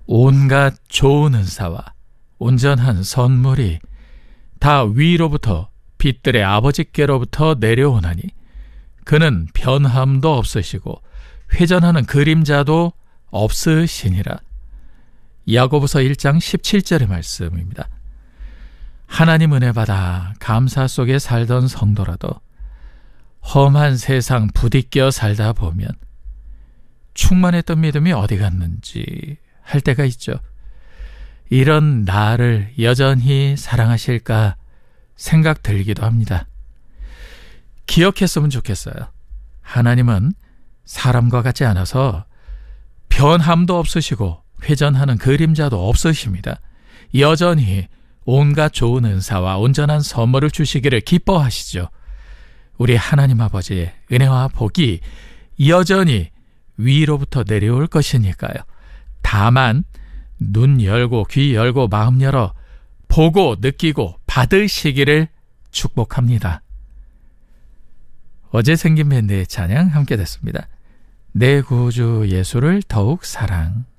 온갖 좋은 은사와 온전한 선물이 다 위로부터 빛들의 아버지께로부터 내려오나니 그는 변함도 없으시고 회전하는 그림자도 없으시니라. 야고보서 1장 17절의 말씀입니다. 하나님 은혜 받아 감사 속에 살던 성도라도 험한 세상 부딪혀 살다 보면 충만했던 믿음이 어디 갔는지 할 때가 있죠. 이런 나를 여전히 사랑하실까 생각 들기도 합니다. 기억했으면 좋겠어요. 하나님은 사람과 같지 않아서 변함도 없으시고 회전하는 그림자도 없으십니다. 여전히 온갖 좋은 은사와 온전한 선물을 주시기를 기뻐하시죠. 우리 하나님 아버지의 은혜와 복이 여전히 위로부터 내려올 것이니까요. 다만 눈 열고 귀 열고 마음 열어 보고 느끼고 받으시기를 축복합니다. 어제 생긴 밴드의 찬양 함께 됐습니다. 내 구주 예수를 더욱 사랑.